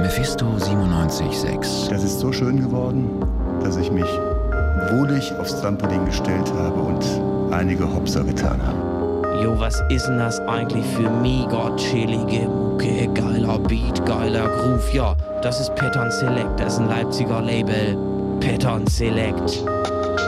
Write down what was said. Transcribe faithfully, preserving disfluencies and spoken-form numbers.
Mephisto siebenundneunzig Komma sechs. Das ist so schön geworden, dass ich mich wohlig aufs Trampolin gestellt habe und einige Hopser getan habe. Jo, was ist denn das eigentlich für mega chillige Mucke? Geiler Beat, geiler Groove. Ja, das ist Pattern Select, das ist ein Leipziger Label. Pattern Select.